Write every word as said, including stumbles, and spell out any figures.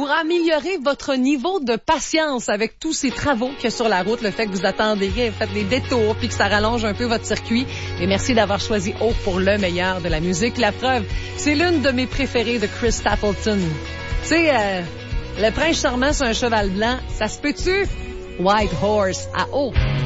pour améliorer votre niveau de patience avec tous ces travaux qu'il y a sur la route, le fait que vous attendez, faites des détours puis que ça rallonge un peu votre circuit. Et merci d'avoir choisi Oak pour le meilleur de la musique. La preuve, c'est l'une de mes préférées de Chris Stapleton. Tu sais, euh, le prince charmant sur un cheval blanc, ça se peut-tu? White Horse à Oak.